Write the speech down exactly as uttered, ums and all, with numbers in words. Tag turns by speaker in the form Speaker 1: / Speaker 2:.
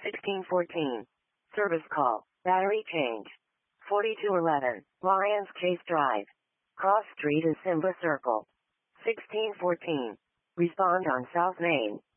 Speaker 1: sixteen fourteen. Service call. Battery change. forty-two eleven. Lions Chase Drive. Cross Street and Simba Circle. sixteen fourteen. Respond on South Main.